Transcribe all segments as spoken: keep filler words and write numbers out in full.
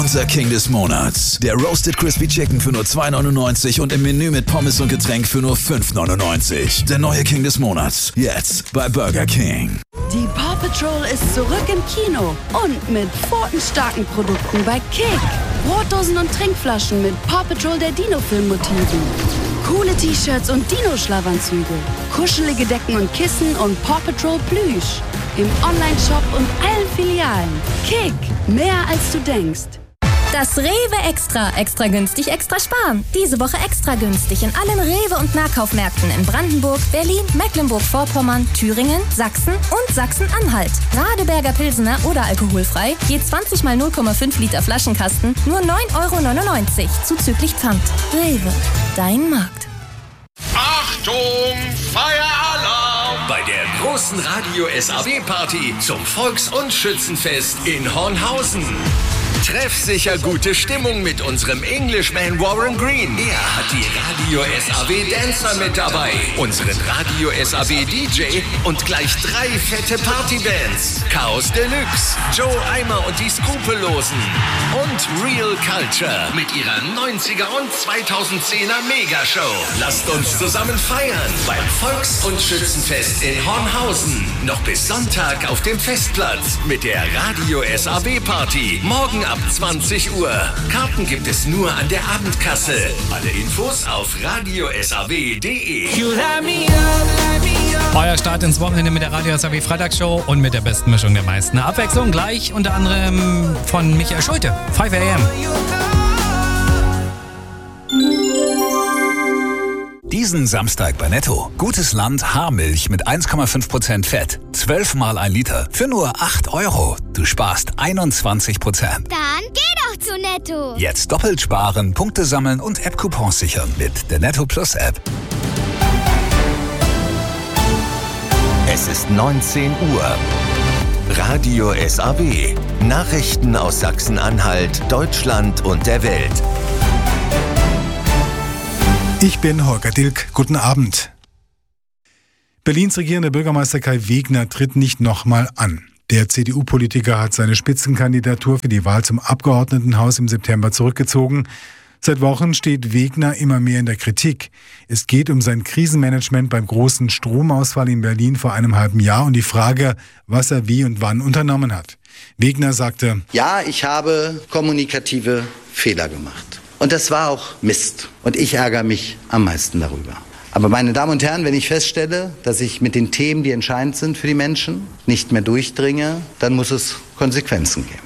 Unser King des Monats. Der Roasted Crispy Chicken für nur zwei neunundneunzig und im Menü mit Pommes und Getränk für nur fünf neunundneunzig. Der neue King des Monats. Jetzt bei Burger King. Die Paw Patrol ist zurück im Kino und mit pfotenstarken Produkten bei Kick. Brotdosen und Trinkflaschen mit Paw Patrol der Dino-Film-Motiven. Coole T-Shirts und Dino-Schlafanzüge. Kuschelige Decken und Kissen und Paw Patrol Plüsch. Im Onlineshop und allen Filialen. Kick, mehr als du denkst. Das Rewe Extra. Extra günstig, extra sparen. Diese Woche extra günstig in allen Rewe- und Nahkaufmärkten in Brandenburg, Berlin, Mecklenburg-Vorpommern, Thüringen, Sachsen und Sachsen-Anhalt. Radeberger Pilsener oder alkoholfrei, je zwanzig mal null Komma fünf Liter Flaschenkasten, nur neun Euro neunundneunzig, zuzüglich Pfand. Rewe, dein Markt. Achtung, Feieralarm! Bei der großen Radio-S A W-Party zum Volks- und Schützenfest in Hornhausen. Treffsicher gute Stimmung mit unserem Englishman Warren Green. Er hat die Radio-S A W-Dancer mit dabei, unseren Radio-S A W-D J und gleich drei fette Partybands. Chaos Deluxe, Joe Eimer und die Skrupellosen und Real Culture mit ihrer neunziger und zweitausendzehner Megashow. Lasst uns zusammen feiern beim Volks- und Schützenfest in Hornhausen. Noch bis Sonntag auf dem Festplatz mit der Radio-S A W-Party. Morgen ab zwanzig Uhr. Karten gibt es nur an der Abendkasse. Alle Infos auf radio s a w punkt d e. Euer Start ins Wochenende mit der Radio-S A W Freitagsshow und mit der besten Mischung der meisten Abwechslung. Gleich unter anderem von Michael Schulte. fünf a m. Diesen Samstag bei Netto. Gutes Land Haarmilch mit eins Komma fünf Prozent Fett. zwölf mal ein Liter. Für nur acht Euro. Du sparst einundzwanzig Prozent. Dann geh doch zu Netto. Jetzt doppelt sparen, Punkte sammeln und App-Coupons sichern mit der Netto Plus App. Es ist neunzehn Uhr. Radio S A W. Nachrichten aus Sachsen-Anhalt, Deutschland und der Welt. Ich bin Holger Dilk. Guten Abend. Berlins regierender Bürgermeister Kai Wegner tritt nicht nochmal an. Der C D U-Politiker hat seine Spitzenkandidatur für die Wahl zum Abgeordnetenhaus im September zurückgezogen. Seit Wochen steht Wegner immer mehr in der Kritik. Es geht um sein Krisenmanagement beim großen Stromausfall in Berlin vor einem halben Jahr und die Frage, was er wie und wann unternommen hat. Wegner sagte: Ja, ich habe kommunikative Fehler gemacht. Und das war auch Mist. Und ich ärgere mich am meisten darüber. Aber meine Damen und Herren, wenn ich feststelle, dass ich mit den Themen, die entscheidend sind für die Menschen, nicht mehr durchdringe, dann muss es Konsequenzen geben.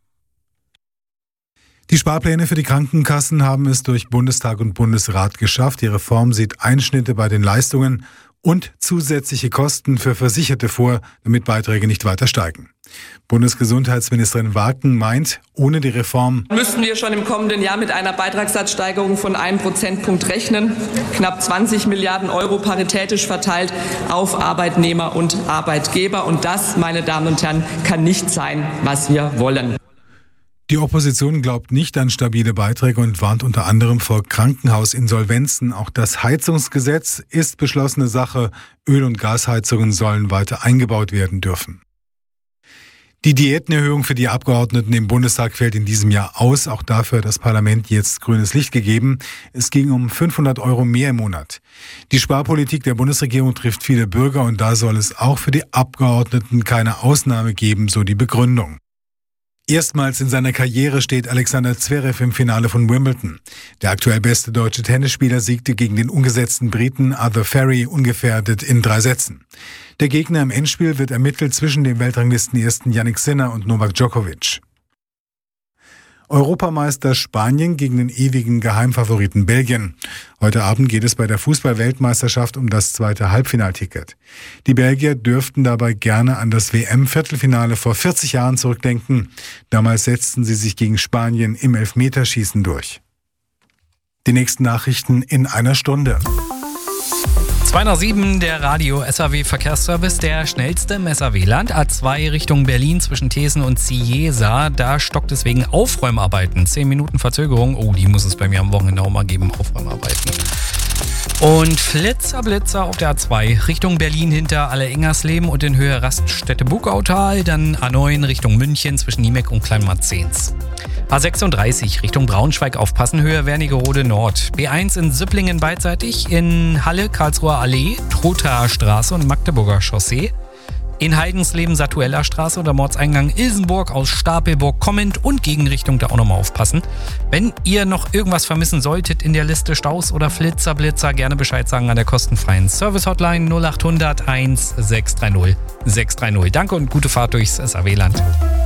Die Sparpläne für die Krankenkassen haben es durch Bundestag und Bundesrat geschafft. Die Reform sieht Einschnitte bei den Leistungen und zusätzliche Kosten für Versicherte vor, damit Beiträge nicht weiter steigen. Bundesgesundheitsministerin Wagen meint, ohne die Reform müssten wir schon im kommenden Jahr mit einer Beitragssatzsteigerung von einem Prozentpunkt rechnen. Knapp zwanzig Milliarden Euro paritätisch verteilt auf Arbeitnehmer und Arbeitgeber. Und das, meine Damen und Herren, kann nicht sein, was wir wollen. Die Opposition glaubt nicht an stabile Beiträge und warnt unter anderem vor Krankenhausinsolvenzen. Auch das Heizungsgesetz ist beschlossene Sache. Öl- und Gasheizungen sollen weiter eingebaut werden dürfen. Die Diätenerhöhung für die Abgeordneten im Bundestag fällt in diesem Jahr aus. Auch dafür hat das Parlament jetzt grünes Licht gegeben. Es ging um fünfhundert Euro mehr im Monat. Die Sparpolitik der Bundesregierung trifft viele Bürger und da soll es auch für die Abgeordneten keine Ausnahme geben, so die Begründung. Erstmals in seiner Karriere steht Alexander Zverev im Finale von Wimbledon. Der aktuell beste deutsche Tennisspieler siegte gegen den ungesetzten Briten Arthur Ferry ungefährdet in drei Sätzen. Der Gegner im Endspiel wird ermittelt zwischen dem Weltranglistenersten Jannik Sinner und Novak Djokovic. Europameister Spanien gegen den ewigen Geheimfavoriten Belgien. Heute Abend geht es bei der Fußball-Weltmeisterschaft um das zweite Halbfinalticket. Die Belgier dürften dabei gerne an das W M-Viertelfinale vor vierzig Jahren zurückdenken. Damals setzten sie sich gegen Spanien im Elfmeterschießen durch. Die nächsten Nachrichten in einer Stunde. zwei nach sieben, der Radio-S A W-Verkehrsservice, der schnellste im S A W-Land. A zwei Richtung Berlin zwischen Thesen und Cieza. Da stockt es wegen Aufräumarbeiten. Zehn Minuten Verzögerung. Oh, die muss es bei mir am Wochenende auch mal geben, Aufräumarbeiten. Und Flitzer Blitzer auf der A zwei Richtung Berlin hinter Alle-Engersleben und in Höhe Raststätte Bugautal, dann A neun Richtung München zwischen Niemek und Kleinmarzens. A sechsunddreißig Richtung Braunschweig aufpassen, Höhe Wernigerode Nord. B eins in Süpplingen beidseitig, in Halle Karlsruher Allee, Trothaer Straße und Magdeburger Chaussee. In Heidensleben Satuella Straße oder Mordseingang Ilsenburg aus Stapelburg kommend und Gegenrichtung da auch nochmal aufpassen. Wenn ihr noch irgendwas vermissen solltet in der Liste Staus oder Flitzer, Blitzer, gerne Bescheid sagen an der kostenfreien Service-Hotline null acht hundert eins sechs drei null sechs drei null. Danke und gute Fahrt durchs S A W-Land.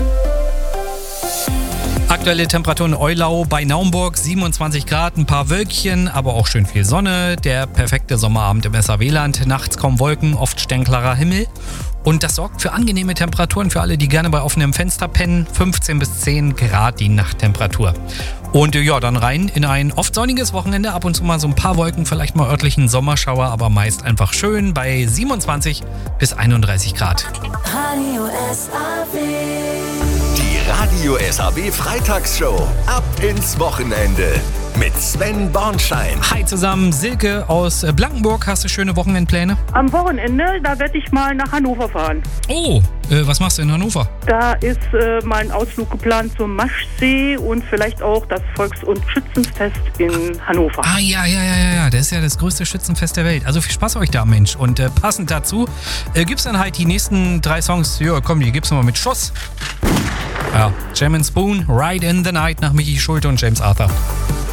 Aktuelle Temperaturen in Eulau bei Naumburg, siebenundzwanzig Grad, ein paar Wölkchen, aber auch schön viel Sonne. Der perfekte Sommerabend im S A W-Land, nachts kaum Wolken, oft sternklarer Himmel. Und das sorgt für angenehme Temperaturen für alle, die gerne bei offenem Fenster pennen. fünfzehn bis zehn Grad die Nachttemperatur. Und ja, dann rein in ein oft sonniges Wochenende. Ab und zu mal so ein paar Wolken, vielleicht mal örtlichen Sommerschauer, aber meist einfach schön bei siebenundzwanzig bis einunddreißig Grad. Radio S A W. Die Radio S A W Freitagsshow. Ab ins Wochenende. Mit Sven Bornschein. Hi zusammen, Silke aus Blankenburg. Hast du schöne Wochenendpläne? Am Wochenende, da werde ich mal nach Hannover fahren. Oh, äh, was machst du in Hannover? Da ist äh, mal ein Ausflug geplant zum Maschsee und vielleicht auch das Volks- und Schützenfest in Hannover. Ah ja, ja, ja, ja, ja, das ist ja das größte Schützenfest der Welt. Also viel Spaß euch da, Mensch. Und äh, passend dazu äh, gibt's dann halt die nächsten drei Songs. Ja, komm, die gibt's nochmal mit Schuss. Ja, Jam and Spoon, Ride in the Night nach Michi Schulte und James Arthur.